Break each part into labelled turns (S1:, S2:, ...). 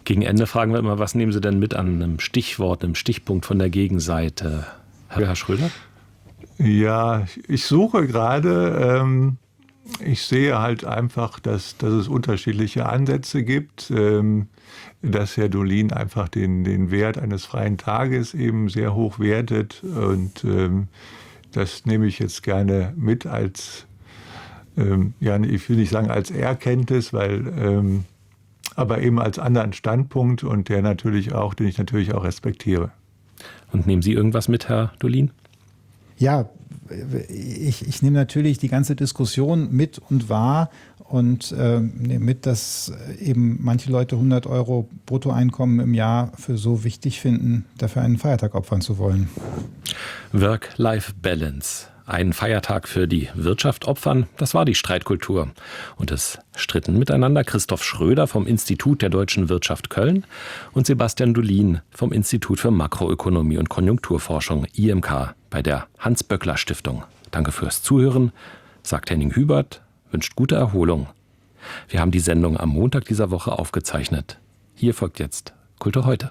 S1: Gegen Ende fragen wir immer, was nehmen Sie denn mit an einem Stichwort, einem Stichpunkt von der Gegenseite? Herr Schröder?
S2: Ja, ich suche gerade. Ich sehe halt einfach, dass es unterschiedliche Ansätze gibt, dass Herr Dolin einfach den Wert eines freien Tages eben sehr hoch wertet. Und das nehme ich jetzt gerne mit als, ja, ich will nicht sagen als Erkenntnis, aber eben als anderen Standpunkt und den ich natürlich auch respektiere.
S1: Und nehmen Sie irgendwas mit, Herr Dolin?
S3: Ja, ich nehme natürlich die ganze Diskussion mit und wahr und nehme mit, dass eben manche Leute 100 € Bruttoeinkommen im Jahr für so wichtig finden, dafür einen Feiertag opfern zu wollen.
S1: Work-Life-Balance. Einen Feiertag für die Wirtschaft opfern, das war die Streitkultur. Und es stritten miteinander Christoph Schröder vom Institut der Deutschen Wirtschaft Köln und Sebastian Dolin vom Institut für Makroökonomie und Konjunkturforschung IMK bei der Hans-Böckler-Stiftung. Danke fürs Zuhören, sagt Henning Hubert, wünscht gute Erholung. Wir haben die Sendung am Montag dieser Woche aufgezeichnet. Hier folgt jetzt Kultur heute.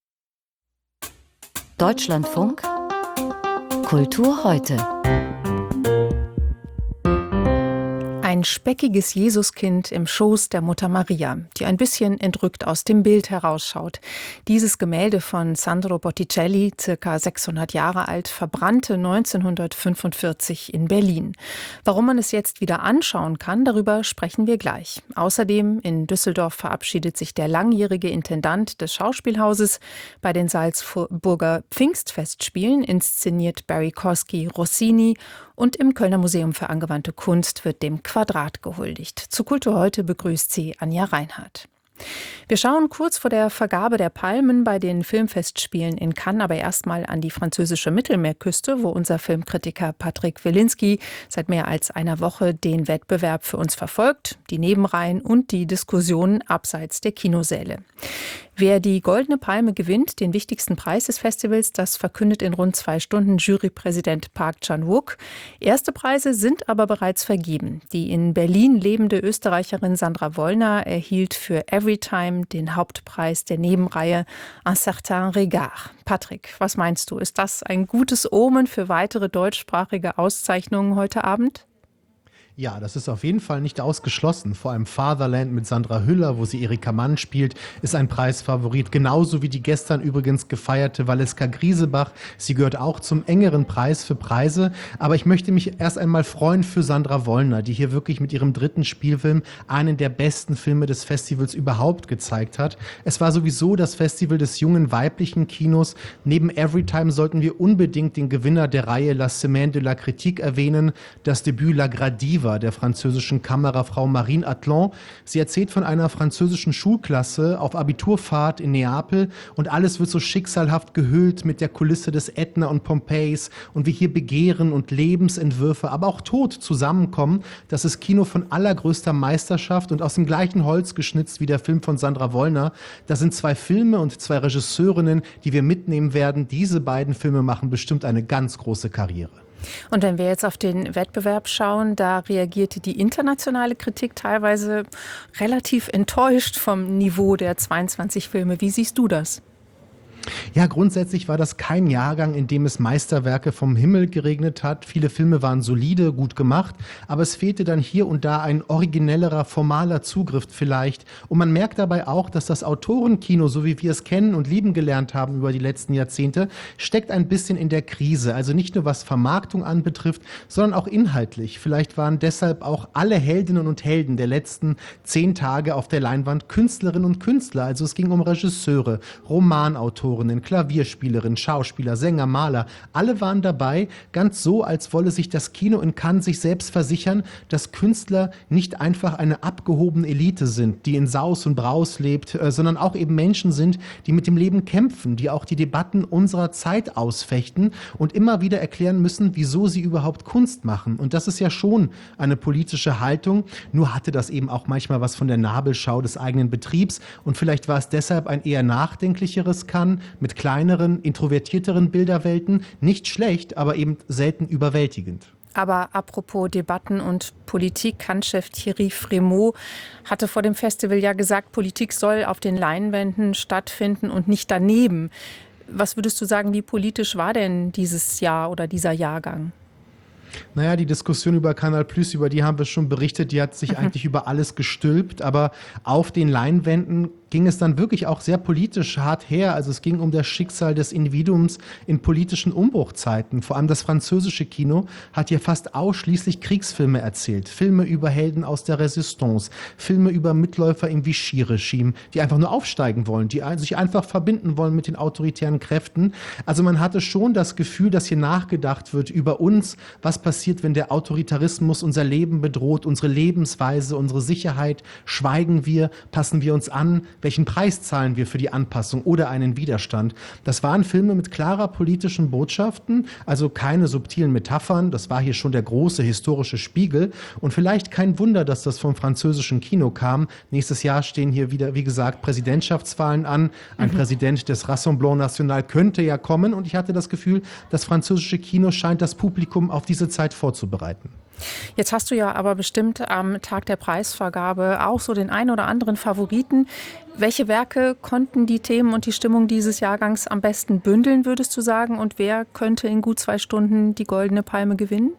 S4: Deutschlandfunk Kultur heute.
S5: Ein speckiges Jesuskind im Schoß der Mutter Maria, die ein bisschen entrückt aus dem Bild herausschaut. Dieses Gemälde von Sandro Botticelli, circa 600 Jahre alt, verbrannte 1945 in Berlin. Warum man es jetzt wieder anschauen kann, darüber sprechen wir gleich. Außerdem in Düsseldorf verabschiedet sich der langjährige Intendant des Schauspielhauses. Bei den Salzburger Pfingstfestspielen inszeniert Barry Kosky Rossini. Und im Kölner Museum für angewandte Kunst wird dem Quadrat gehuldigt. Zu Kultur heute begrüßt sie Anja Reinhardt. Wir schauen kurz vor der Vergabe der Palmen bei den Filmfestspielen in Cannes, aber erstmal an die französische Mittelmeerküste, wo unser Filmkritiker Patrick Wilinski seit mehr als einer Woche den Wettbewerb für uns verfolgt, die Nebenreihen und die Diskussionen abseits der Kinosäle. Wer die Goldene Palme gewinnt, den wichtigsten Preis des Festivals, das verkündet in rund 2 Stunden Jurypräsident Park Chan-wook. Erste Preise sind aber bereits vergeben. Die in Berlin lebende Österreicherin Sandra Wollner erhielt für Everytime den Hauptpreis der Nebenreihe Un certain regard. Patrick, was meinst du? Ist das ein gutes Omen für weitere deutschsprachige Auszeichnungen heute Abend?
S6: Ja, das ist auf jeden Fall nicht ausgeschlossen. Vor allem Fatherland mit Sandra Hüller, wo sie Erika Mann spielt, ist ein Preisfavorit. Genauso wie die gestern übrigens gefeierte Valeska Griesebach. Sie gehört auch zum engeren Preis für Preise. Aber ich möchte mich erst einmal freuen für Sandra Wollner, die hier wirklich mit ihrem 3. Spielfilm einen der besten Filme des Festivals überhaupt gezeigt hat. Es war sowieso das Festival des jungen weiblichen Kinos. Neben Everytime sollten wir unbedingt den Gewinner der Reihe La Semaine de la Critique erwähnen, das Debüt La Gradiva der französischen Kamerafrau Marine Atlan. Sie erzählt von einer französischen Schulklasse auf Abiturfahrt in Neapel und alles wird so schicksalhaft gehüllt mit der Kulisse des Ätna und Pompeis und wie hier Begehren und Lebensentwürfe, aber auch Tod zusammenkommen. Das ist Kino von allergrößter Meisterschaft und aus dem gleichen Holz geschnitzt wie der Film von Sandra Wollner. Das sind 2 Filme und 2 Regisseurinnen, die wir mitnehmen werden. Diese beiden Filme machen bestimmt eine ganz große Karriere.
S5: Und wenn wir jetzt auf den Wettbewerb schauen, da reagierte die internationale Kritik teilweise relativ enttäuscht vom Niveau der 22 Filme. Wie siehst du das?
S6: Ja, grundsätzlich war das kein Jahrgang, in dem es Meisterwerke vom Himmel geregnet hat. Viele Filme waren solide, gut gemacht, aber es fehlte dann hier und da ein originellerer, formaler Zugriff vielleicht. Und man merkt dabei auch, dass das Autorenkino, so wie wir es kennen und lieben gelernt haben über die letzten Jahrzehnte, steckt ein bisschen in der Krise. Also nicht nur was Vermarktung anbetrifft, sondern auch inhaltlich. Vielleicht waren deshalb auch alle Heldinnen und Helden der letzten 10 Tage auf der Leinwand Künstlerinnen und Künstler. Also es ging um Regisseure, Romanautoren, Klavierspielerin, Schauspieler, Sänger, Maler, alle waren dabei, ganz so, als wolle sich das Kino in Cannes sich selbst versichern, dass Künstler nicht einfach eine abgehobene Elite sind, die in Saus und Braus lebt, sondern auch eben Menschen sind, die mit dem Leben kämpfen, die auch die Debatten unserer Zeit ausfechten und immer wieder erklären müssen, wieso sie überhaupt Kunst machen. Und das ist ja schon eine politische Haltung, nur hatte das eben auch manchmal was von der Nabelschau des eigenen Betriebs und vielleicht war es deshalb ein eher nachdenklicheres Cannes, mit kleineren, introvertierteren Bilderwelten. Nicht schlecht, aber eben selten überwältigend.
S5: Aber apropos Debatten und Politik, Handchef Thierry Frémaux hatte vor dem Festival ja gesagt, Politik soll auf den Leinwänden stattfinden und nicht daneben. Was würdest du sagen, wie politisch war denn dieses Jahr oder dieser Jahrgang?
S6: Naja, die Diskussion über Canal+, über die haben wir schon berichtet, die hat sich eigentlich über alles gestülpt, aber auf den Leinwänden ging es dann wirklich auch sehr politisch hart her. Also es ging um das Schicksal des Individuums in politischen Umbruchzeiten. Vor allem das französische Kino hat hier fast ausschließlich Kriegsfilme erzählt. Filme über Helden aus der Resistance, Filme über Mitläufer im Vichy-Regime, die einfach nur aufsteigen wollen, die sich einfach verbinden wollen mit den autoritären Kräften. Also man hatte schon das Gefühl, dass hier nachgedacht wird über uns, was passiert, wenn der Autoritarismus unser Leben bedroht, unsere Lebensweise, unsere Sicherheit. Schweigen wir, passen wir uns an? Welchen Preis zahlen wir für die Anpassung oder einen Widerstand? Das waren Filme mit klarer politischen Botschaften, also keine subtilen Metaphern. Das war hier schon der große historische Spiegel. Und vielleicht kein Wunder, dass das vom französischen Kino kam. Nächstes Jahr stehen hier wieder, wie gesagt, Präsidentschaftswahlen an. Ein Präsident des Rassemblement National könnte ja kommen. Und ich hatte das Gefühl, das französische Kino scheint das Publikum auf diese Zeit vorzubereiten.
S5: Jetzt hast du ja aber bestimmt am Tag der Preisvergabe auch so den einen oder anderen Favoriten. Welche Werke konnten die Themen und die Stimmung dieses Jahrgangs am besten bündeln, würdest du sagen? Und wer könnte in gut 2 Stunden die Goldene Palme gewinnen?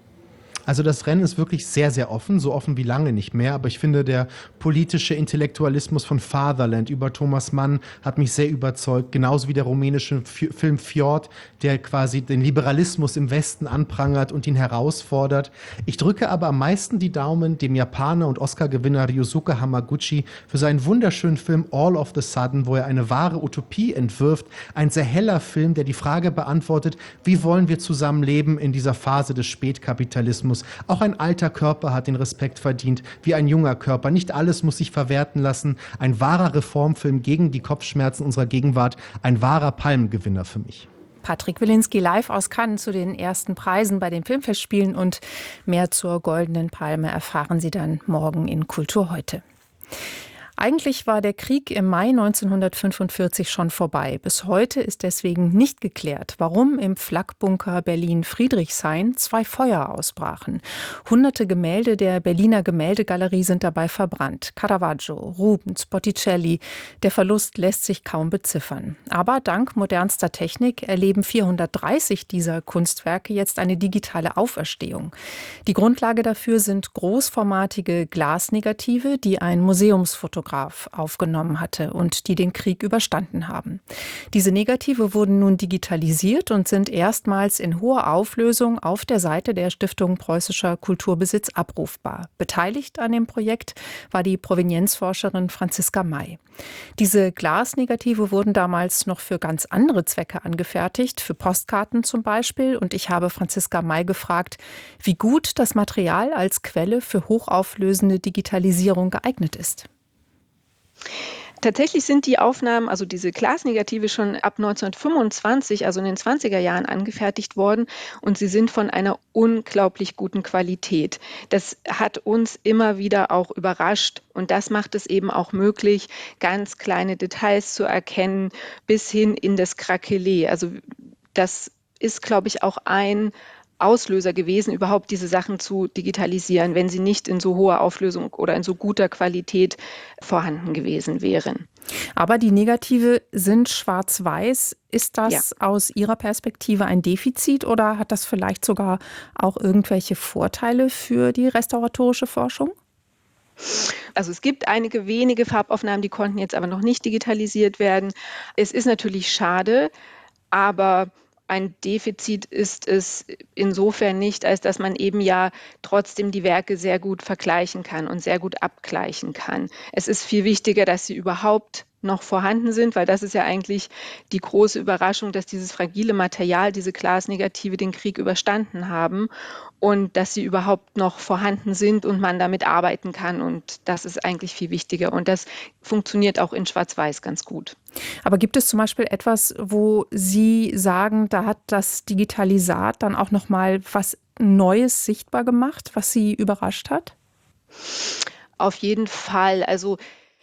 S6: Also das Rennen ist wirklich sehr, sehr offen, so offen wie lange nicht mehr. Aber ich finde, der politische Intellektualismus von Fatherland über Thomas Mann hat mich sehr überzeugt. Genauso wie der rumänische Film Fjord, der quasi den Liberalismus im Westen anprangert und ihn herausfordert. Ich drücke aber am meisten die Daumen dem Japaner und Oscar-Gewinner Ryosuke Hamaguchi für seinen wunderschönen Film All of the Sudden, wo er eine wahre Utopie entwirft. Ein sehr heller Film, der die Frage beantwortet, wie wollen wir zusammenleben in dieser Phase des Spätkapitalismus. Auch ein alter Körper hat den Respekt verdient, wie ein junger Körper. Nicht alles muss sich verwerten lassen. Ein wahrer Reformfilm gegen die Kopfschmerzen unserer Gegenwart. Ein wahrer Palmengewinner für mich.
S5: Patrick Wilinski live aus Cannes zu den ersten Preisen bei den Filmfestspielen und mehr zur Goldenen Palme erfahren Sie dann morgen in Kultur heute. Eigentlich war der Krieg im Mai 1945 schon vorbei. Bis heute ist deswegen nicht geklärt, warum im Flakbunker Berlin-Friedrichshain 2 Feuer ausbrachen. Hunderte Gemälde der Berliner Gemäldegalerie sind dabei verbrannt. Caravaggio, Rubens, Botticelli. Der Verlust lässt sich kaum beziffern. Aber dank modernster Technik erleben 430 dieser Kunstwerke jetzt eine digitale Auferstehung. Die Grundlage dafür sind großformatige Glasnegative, die ein Museumsfotograf aufgenommen hatte und die den Krieg überstanden haben. Diese Negative wurden nun digitalisiert und sind erstmals in hoher Auflösung auf der Seite der Stiftung Preußischer Kulturbesitz abrufbar. Beteiligt an dem Projekt war die Provenienzforscherin Franziska May. Diese Glasnegative wurden damals noch für ganz andere Zwecke angefertigt, für Postkarten zum Beispiel. Und ich habe Franziska May gefragt, wie gut das Material als Quelle für hochauflösende Digitalisierung geeignet ist.
S7: Tatsächlich sind die Aufnahmen, also diese Glasnegative, schon ab 1925, also in den 20er Jahren, angefertigt worden und sie sind von einer unglaublich guten Qualität. Das hat uns immer wieder auch überrascht und das macht es eben auch möglich, ganz kleine Details zu erkennen, bis hin in das Krakelé. Also das ist, glaube ich, auch ein Auslöser gewesen, überhaupt diese Sachen zu digitalisieren, wenn sie nicht in so hoher Auflösung oder in so guter Qualität vorhanden gewesen wären.
S5: Aber die Negative sind schwarz-weiß. Ist das aus Ihrer Perspektive ein Defizit oder hat das vielleicht sogar auch irgendwelche Vorteile für die restauratorische Forschung?
S7: Also es gibt einige wenige Farbaufnahmen, die konnten jetzt aber noch nicht digitalisiert werden. Es ist natürlich schade, aber ein Defizit ist es insofern nicht, als dass man eben ja trotzdem die Werke sehr gut vergleichen kann und sehr gut abgleichen kann. Es ist viel wichtiger, dass sie überhaupt noch vorhanden sind, weil das ist ja eigentlich die große Überraschung, dass dieses fragile Material, diese Glasnegative den Krieg überstanden haben und dass sie überhaupt noch vorhanden sind und man damit arbeiten kann. Und das ist eigentlich viel wichtiger. Und das funktioniert auch in Schwarz-Weiß ganz gut.
S5: Aber gibt es zum Beispiel etwas, wo Sie sagen, da hat das Digitalisat dann auch noch mal was Neues sichtbar gemacht, was Sie überrascht hat?
S7: Auf jeden Fall. Also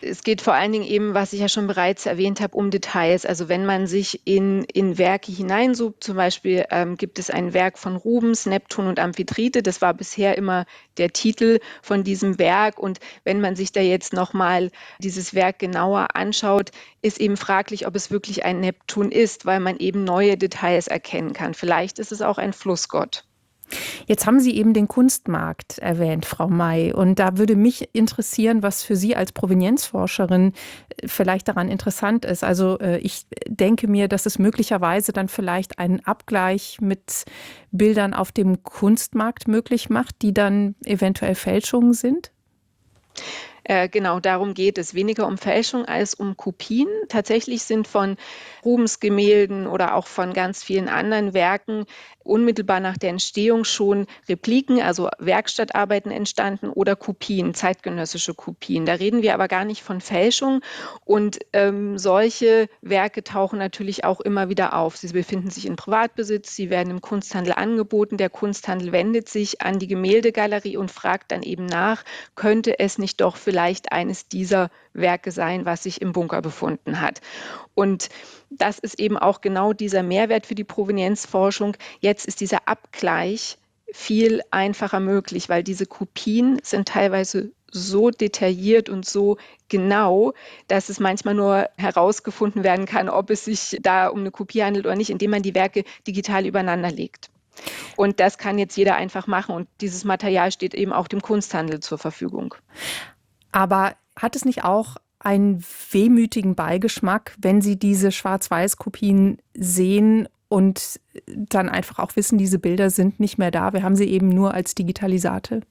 S7: Es geht vor allen Dingen eben, was ich ja schon bereits erwähnt habe, um Details. Also wenn man sich in Werke hineinsucht, zum Beispiel gibt es ein Werk von Rubens, Neptun und Amphitrite. Das war bisher immer der Titel von diesem Werk. Und wenn man sich da jetzt nochmal dieses Werk genauer anschaut, ist eben fraglich, ob es wirklich ein Neptun ist, weil man eben neue Details erkennen kann. Vielleicht ist es auch ein Flussgott.
S5: Jetzt haben Sie eben den Kunstmarkt erwähnt, Frau May. Und da würde mich interessieren, was für Sie als Provenienzforscherin vielleicht daran interessant ist. Also ich denke mir, dass es möglicherweise dann vielleicht einen Abgleich mit Bildern auf dem Kunstmarkt möglich macht, die dann eventuell Fälschungen sind.
S7: Genau, darum geht es. Weniger um Fälschung als um Kopien. Tatsächlich sind von Rubens Gemälden oder auch von ganz vielen anderen Werken unmittelbar nach der Entstehung schon Repliken, also Werkstattarbeiten entstanden oder Kopien, zeitgenössische Kopien. Da reden wir aber gar nicht von Fälschung. Und solche Werke tauchen natürlich auch immer wieder auf. Sie befinden sich in Privatbesitz, sie werden im Kunsthandel angeboten. Der Kunsthandel wendet sich an die Gemäldegalerie und fragt dann eben nach, könnte es nicht doch vielleicht eines dieser Werke sein, was sich im Bunker befunden hat. Und das ist eben auch genau dieser Mehrwert für die Provenienzforschung. Jetzt ist dieser Abgleich viel einfacher möglich, weil diese Kopien sind teilweise so detailliert und so genau, dass es manchmal nur herausgefunden werden kann, ob es sich da um eine Kopie handelt oder nicht, indem man die Werke digital übereinander legt. Und das kann jetzt jeder einfach machen und dieses Material steht eben auch dem Kunsthandel zur Verfügung.
S5: Aber hat es nicht auch einen wehmütigen Beigeschmack, wenn Sie diese Schwarz-Weiß-Kopien sehen und dann einfach auch wissen, diese Bilder sind nicht mehr da? Wir haben sie eben nur als Digitalisate.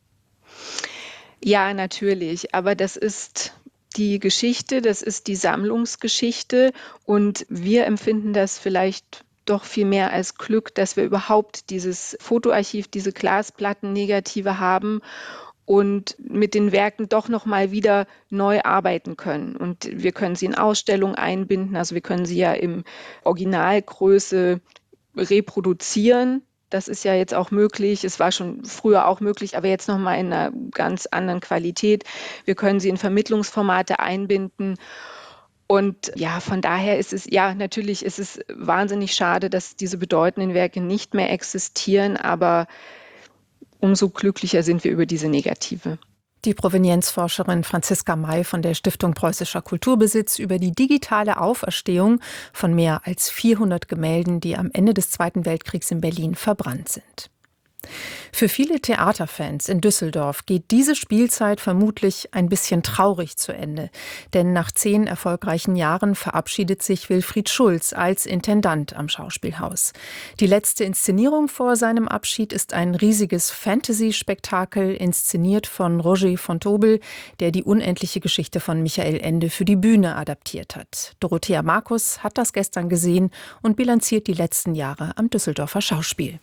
S7: Ja, natürlich. Aber das ist die Geschichte, das ist die Sammlungsgeschichte. Und wir empfinden das vielleicht doch viel mehr als Glück, dass wir überhaupt dieses Fotoarchiv, diese Glasplatten, Negative haben und mit den Werken doch noch mal wieder neu arbeiten können. Und wir können sie in Ausstellungen einbinden, also wir können sie ja im Originalgröße reproduzieren. Das ist ja jetzt auch möglich. Es war schon früher auch möglich, aber jetzt noch mal in einer ganz anderen Qualität. Wir können sie in Vermittlungsformate einbinden. Und ja, von daher ist es, ja, natürlich ist es wahnsinnig schade, dass diese bedeutenden Werke nicht mehr existieren, aber umso glücklicher sind wir über diese Negative.
S5: Die Provenienzforscherin Franziska May von der Stiftung Preußischer Kulturbesitz über die digitale Auferstehung von mehr als 400 Gemälden, die am Ende des Zweiten Weltkriegs in Berlin verbrannt sind. Für viele Theaterfans in Düsseldorf geht diese Spielzeit vermutlich ein bisschen traurig zu Ende. Denn nach 10 erfolgreichen Jahren verabschiedet sich Wilfried Schulz als Intendant am Schauspielhaus. Die letzte Inszenierung vor seinem Abschied ist ein riesiges Fantasy-Spektakel, inszeniert von Roger Fontobel, der die unendliche Geschichte von Michael Ende für die Bühne adaptiert hat. Dorothea Markus hat das gestern gesehen und bilanziert die letzten Jahre am Düsseldorfer Schauspiel.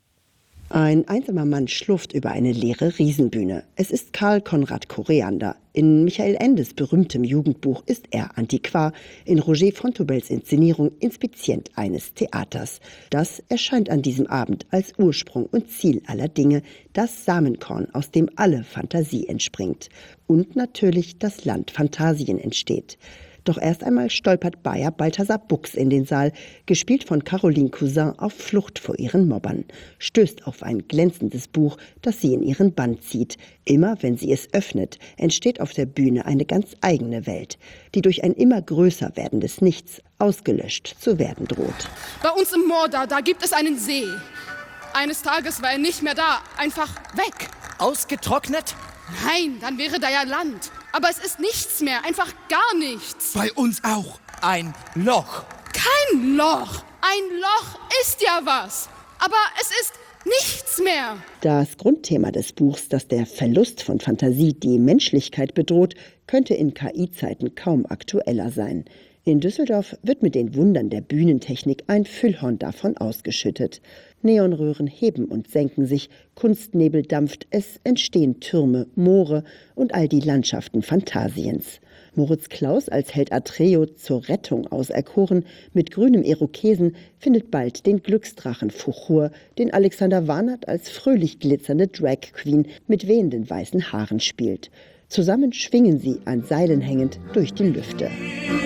S8: Ein einsamer Mann schlurft über eine leere Riesenbühne. Es ist Karl Konrad Koreander. In Michael Endes berühmtem Jugendbuch ist er Antiquar, in Roger Fontobels Inszenierung Inspizient eines Theaters. Das erscheint an diesem Abend als Ursprung und Ziel aller Dinge, das Samenkorn, aus dem alle Fantasie entspringt. Und natürlich das Land Phantasien entsteht. Doch erst einmal stolpert Bayer Balthasar Buchs in den Saal, gespielt von Caroline Cousin, auf Flucht vor ihren Mobbern, stößt auf ein glänzendes Buch, das sie in ihren Bann zieht. Immer wenn sie es öffnet, entsteht auf der Bühne eine ganz eigene Welt, die durch ein immer größer werdendes Nichts ausgelöscht zu werden droht.
S9: Bei uns im Moor da gibt es einen See. Eines Tages war er nicht mehr da, einfach weg.
S10: Ausgetrocknet?
S9: Nein, dann wäre da ja Land. Aber es ist nichts mehr, einfach gar nichts.
S10: Bei uns auch ein Loch.
S9: Kein Loch. Ein Loch ist ja was. Aber es ist nichts mehr.
S8: Das Grundthema des Buchs, dass der Verlust von Fantasie die Menschlichkeit bedroht, könnte in KI-Zeiten kaum aktueller sein. In Düsseldorf wird mit den Wundern der Bühnentechnik ein Füllhorn davon ausgeschüttet. Neonröhren heben und senken sich, Kunstnebel dampft, es entstehen Türme, Moore und all die Landschaften Phantasiens. Moritz Klaus als Held Atreo zur Rettung auserkoren, mit grünem Irokesen, findet bald den Glücksdrachen Fuchur, den Alexander Warnert als fröhlich glitzernde Drag Queen mit wehenden weißen Haaren spielt. Zusammen schwingen sie an Seilen hängend durch die Lüfte.